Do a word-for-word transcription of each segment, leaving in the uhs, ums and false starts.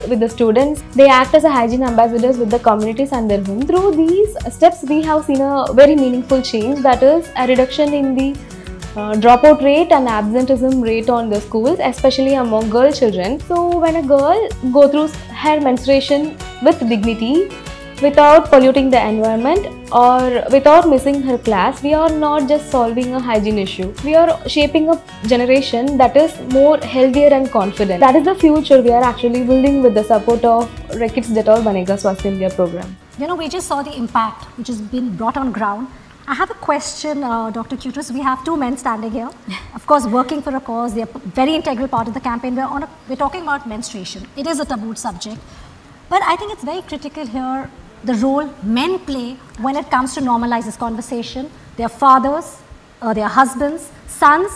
With the students, they act as a hygiene ambassadors with the communities and their home. Through these steps, we have seen a very meaningful change, that is a reduction in the uh, dropout rate and absenteeism rate on the schools, especially among girl children. So when a girl go through her menstruation with dignity, without polluting the environment or without missing her class, we are not just solving a hygiene issue. We are shaping a generation that is more healthier and confident. That is the future we are actually building with the support of Reckitt's Dettol Banega Swasth India program. You know, we just saw the impact which has been brought on ground. I have a question, uh, Doctor Cutress. We have two men standing here, of course, working for a cause. They are a very integral part of the campaign. We're, on a, we're talking about menstruation. It is a taboo subject. But I think it's very critical here the role men play when it comes to normalize this conversation. Their fathers, uh, their husbands, sons.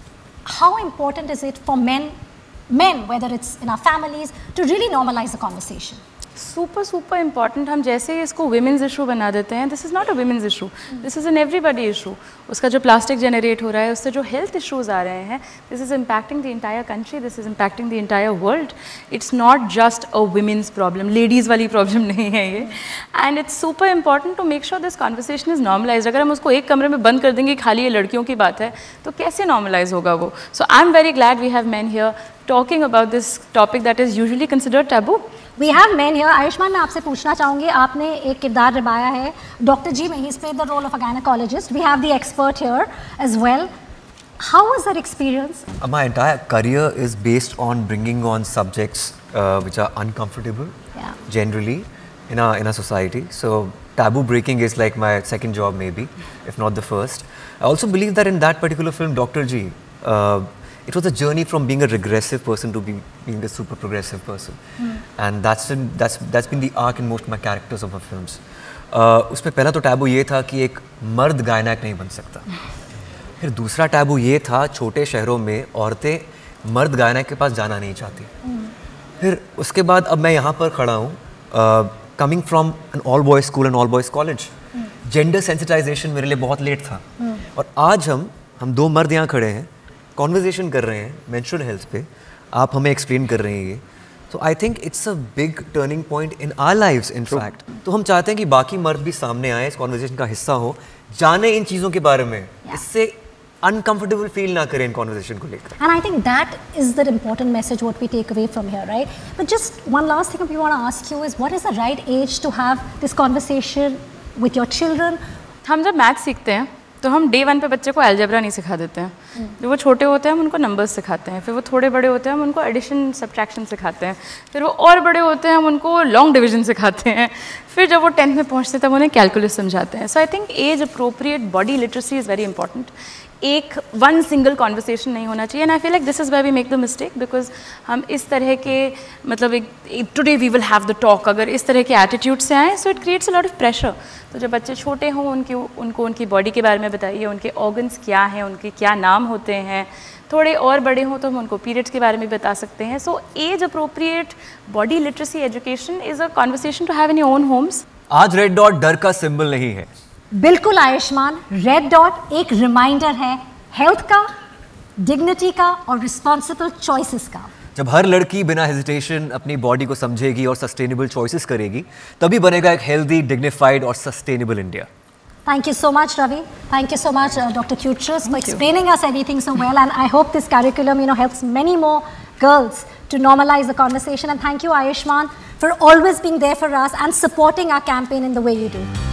How important is it for men, men, whether it's in our families, to really normalize the conversation? Super, super important. हम जैसे ही इसको women's issue बना देते हैं, this is not a women's issue, this is an everybody issue. उसका जो plastic generate हो रहा है, उससे जो health issues आ रहे हैं, this is impacting the entire country, this is impacting the entire world. It's not just a women's problem, ladies वाली problem नहीं है ये. And it's super important to make sure this conversation is normalized. अगर हम उसको एक कमरे में बंद कर देंगे, खाली ये लड़कियों की बात है, तो कैसे normalize होगा वो? So I'm very glad we have men here talking about this topic that is usually considered taboo. We have men here. Ayushman, मैं आपसे पूछना चाहूँगी, आपने एक किरदार निभाया है डॉक्टर जी में. He's played the role of a gynecologist. We have the expert here as well. How was that experience? Uh, my entire career is based on bringing on subjects uh, which are uncomfortable, yeah. generally in our in our society. So taboo breaking is like my second job, maybe, if not the first. I also believe that in that particular film, Doctor G, uh, it was a journey from being a regressive person to be, being a super progressive person, mm. and that's been, that's that's been the arc in most of my characters of my films. Uh, उसमें पहला तो taboo ये था कि एक मर्द गायनाक नहीं बन सकता. फिर दूसरा टैबू ये था छोटे शहरों में औरतें मर्द गायनाक के पास जाना नहीं चाहती. mm. फिर उसके बाद अब मैं यहाँ पर खड़ा हूँ, coming from N all boys school and all boys college. Gender sensitisation मेरे लिए बहुत लेट था, mm. और आज हम हम दो मर्द यहाँ खड़े हैं, कॉन्वर्जेशन कर रहे हैं मेंस्ट्रुअल हेल्थ पे, आप हमें एक्सप्लेन कर रहे हैं ये. सो I think it's a big turning point in our lives in fact. तो हम चाहते हैं कि बाकी मर्द भी सामने आए, इस कॉन्वर्जेशन का हिस्सा हो, जाने इन चीज़ों के बारे में, yeah. इससे अनकंफर्टेबल फील ना करें इन कॉन्वर्जेशन को लेकर. And I think that is the important message what we take away from here, right? But just one last thing we want to ask you is what is the right as to have this conversation with your children? हम जब math सीखते हैं तो हम day one पे बच्चे को algebra नहीं सिखा देते हैं. जब वो छोटे होते हैं हम उनको नंबर्स सिखाते हैं, फिर वो थोड़े बड़े होते हैं हम उनको एडिशन सब्ट्रैक्शन सिखाते हैं, फिर वो और बड़े होते हैं हम उनको लॉन्ग डिवीजन सिखाते हैं, फिर जब वो टेंथ में पहुँचते हैं तब उन्हें कैलकुलस समझाते हैं. सो I think age appropriate body literacy is very important. एक वन सिंगल कॉन्वर्सेशन नहीं होना चाहिए. And I feel like this is where we make the mistake, because हम इस तरह के मतलब एक today we will have the talk, अगर इस तरह के एटीट्यूड से आएँ so it creates a lot of pressure. तो जब बच्चे छोटे हों उनकी उनको उनकी बॉडी के बारे में बताइए, उनके ऑर्गन्स क्या हैं, उनके क्या नाम होते हैं. थोड़े और बड़े हों तो हम उनको पीरियड्स के बारे में बता सकते हैं. So age appropriate body literacy education is a conversation to have in your own Holmes. आज रेड डॉट डर का सिंबल नहीं है. बिल्कुल आयुष्मान, रेड डॉट एक रिमाइंडर है हेल्थ का, डिग्निटी का और रिस्पॉन्सिबल चॉइसेस का. जब हर लड़की बिना हेजिटेशन अपनी बॉडी को समझेगी और सस्टेनेबल चॉइसेस करेगी, तभी बनेगा एक हेल्दी, डिग्निफाइड और sustainable India. Thank you so much, Ravi. Thank you so much, uh, Doctor Cutress, for explaining us everything so well. And I hope this curriculum, you know, helps many more girls to normalize the conversation. And thank you, Ayushman, for always being there for us and supporting our campaign in the way you do.